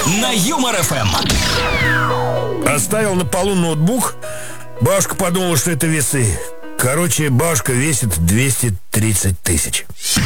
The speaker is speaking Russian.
на Юмор ФМ. Оставил на полу ноутбук. Бабушка подумала, что это весы. Короче, бабушка весит 230 тысяч.